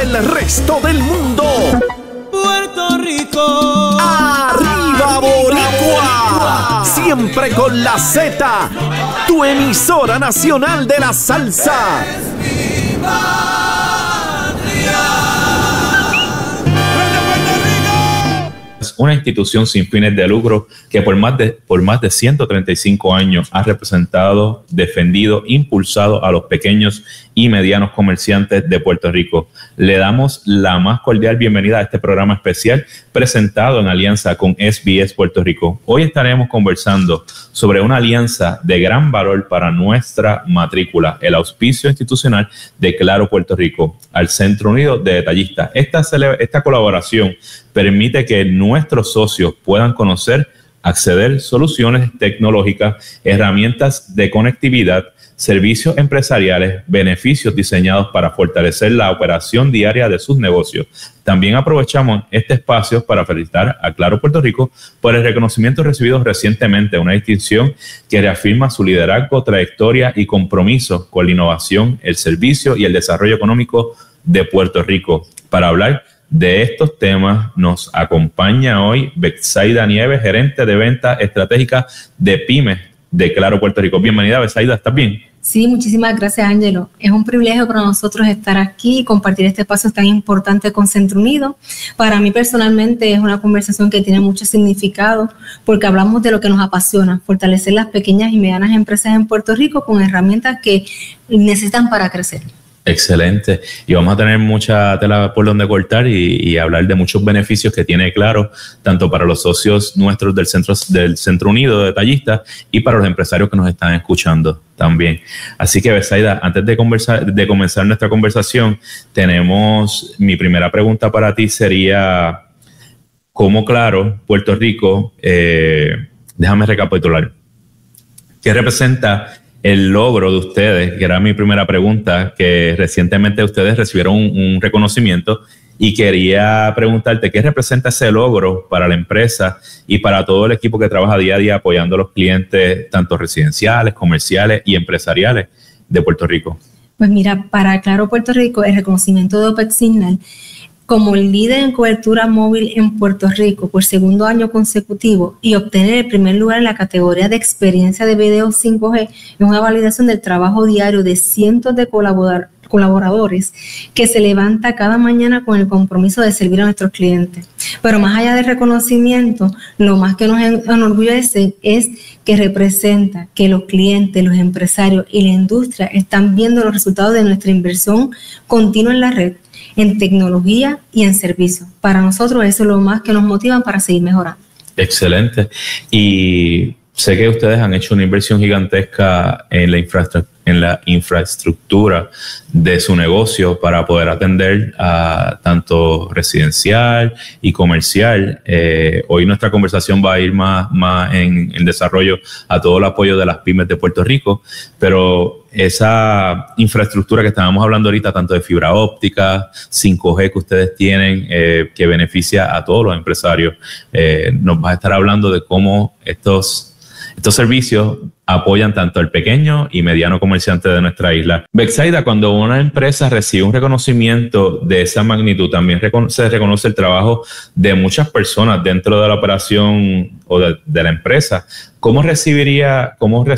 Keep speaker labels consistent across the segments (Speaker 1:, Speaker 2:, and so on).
Speaker 1: el resto del mundo.
Speaker 2: Puerto Rico,
Speaker 1: ¡arriba Boricua! Siempre con la Z, tu emisora nacional de la salsa.
Speaker 2: es mi patria.
Speaker 3: Una institución sin fines de lucro que por más de 135 años ha representado, defendido, impulsado a los pequeños y medianos comerciantes de Puerto Rico. Le damos la más cordial bienvenida a este programa especial presentado en alianza con SBS Puerto Rico. Hoy estaremos conversando sobre una alianza de gran valor para nuestra matrícula, el auspicio institucional de Claro Puerto Rico al Centro Unido de Detallistas. Esta colaboración permite que nuestros socios puedan conocer, acceder soluciones tecnológicas, herramientas de conectividad, servicios empresariales, beneficios diseñados para fortalecer la operación diaria de sus negocios. También aprovechamos este espacio para felicitar a Claro Puerto Rico por el reconocimiento recibido recientemente, una distinción que reafirma su liderazgo, trayectoria y compromiso con la innovación, el servicio y el desarrollo económico de Puerto Rico. Para hablar de estos temas nos acompaña hoy Betsaida Nieves, gerente de venta estratégica de pymes de Claro Puerto Rico. Bienvenida, Betsaida, ¿estás bien?
Speaker 4: Sí, muchísimas gracias, Ángelo. Es un privilegio para nosotros estar aquí y compartir este espacio tan importante con Centro Unido. Para mí personalmente es una conversación que tiene mucho significado porque hablamos de lo que nos apasiona, fortalecer las pequeñas y medianas empresas en Puerto Rico con herramientas que necesitan para crecer.
Speaker 3: Excelente. Y vamos a tener mucha tela por donde cortar y hablar de muchos beneficios que tiene Claro, tanto para los socios nuestros del Centro Unido de Detallistas y para los empresarios que nos están escuchando también. Así que, Betsaida, antes de comenzar nuestra conversación, mi primera pregunta para ti sería, ¿cómo Claro Puerto Rico, déjame recapitular, qué representa el logro de ustedes, que era mi primera pregunta, que recientemente ustedes recibieron un reconocimiento y quería preguntarte qué representa ese logro para la empresa y para todo el equipo que trabaja día a día apoyando a los clientes, tanto residenciales, comerciales y empresariales de Puerto Rico.
Speaker 4: Pues mira, para Claro Puerto Rico, el reconocimiento de OPEX Signal como el líder en cobertura móvil en Puerto Rico por segundo año consecutivo y obtener el primer lugar en la categoría de experiencia de video 5G es una validación del trabajo diario de cientos de colaboradores que se levanta cada mañana con el compromiso de servir a nuestros clientes. Pero más allá del reconocimiento, lo más que nos enorgullece es que representa que los clientes, los empresarios y la industria están viendo los resultados de nuestra inversión continua en la red, en tecnología y en servicios. Para nosotros eso es lo más que nos motiva para seguir mejorando.
Speaker 3: Excelente. Y sé que ustedes han hecho una inversión gigantesca en la infraestructura de su negocio para poder atender a tanto residencial y comercial. Hoy nuestra conversación va a ir más en el desarrollo a todo el apoyo de las pymes de Puerto Rico, pero esa infraestructura que estábamos hablando ahorita, tanto de fibra óptica, 5G que ustedes tienen, que beneficia a todos los empresarios, nos va a estar hablando de cómo estos servicios apoyan tanto al pequeño y mediano comerciante de nuestra isla. Betsaida, cuando una empresa recibe un reconocimiento de esa magnitud, también se reconoce el trabajo de muchas personas dentro de la operación o de la empresa. ¿Cómo recibirías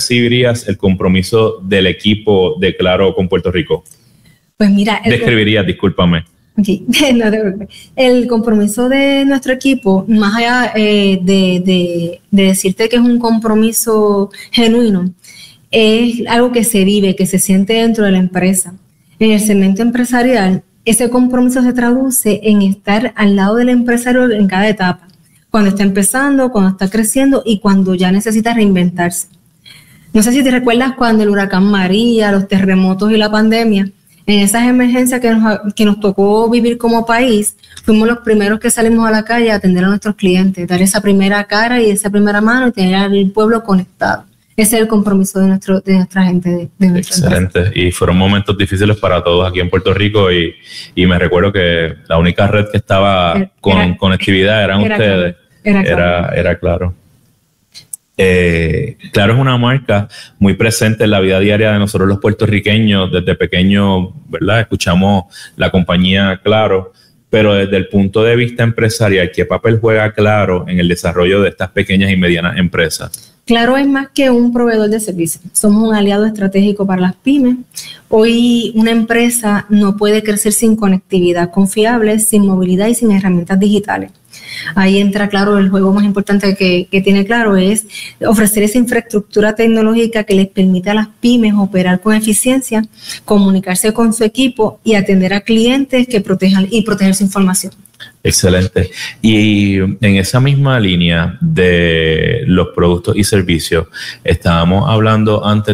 Speaker 3: el compromiso del equipo de Claro con Puerto Rico?
Speaker 4: Pues mira,
Speaker 3: discúlpame.
Speaker 4: Okay. No te preocupes. El compromiso de nuestro equipo, más allá de decirte que es un compromiso genuino, es algo que se vive, que se siente dentro de la empresa. En el segmento empresarial, ese compromiso se traduce en estar al lado del empresario en cada etapa, cuando está empezando, cuando está creciendo y cuando ya necesita reinventarse. No sé si te recuerdas cuando el huracán María, los terremotos y la pandemia, en esas emergencias que nos tocó vivir como país, fuimos los primeros que salimos a la calle a atender a nuestros clientes, dar esa primera cara y esa primera mano y tener al pueblo conectado. Ese es el compromiso de nuestra gente. De nuestra
Speaker 3: Excelente. Empresa. Y fueron momentos difíciles para todos aquí en Puerto Rico y me recuerdo que la única red que estaba con conectividad eran ustedes. Era Claro. Claro, es una marca muy presente en la vida diaria de nosotros los puertorriqueños. Desde pequeño, ¿verdad? Escuchamos la compañía Claro, pero desde el punto de vista empresarial, ¿qué papel juega Claro en el desarrollo de estas pequeñas y medianas empresas?
Speaker 4: Claro es más que un proveedor de servicios. Somos un aliado estratégico para las pymes. Hoy una empresa no puede crecer sin conectividad confiable, sin movilidad y sin herramientas digitales. Ahí entra Claro, el juego más importante que tiene Claro es ofrecer esa infraestructura tecnológica que les permite a las pymes operar con eficiencia, comunicarse con su equipo y atender a clientes que protejan y proteger su información.
Speaker 3: Excelente. Y en esa misma línea de los productos y servicios, estábamos hablando antes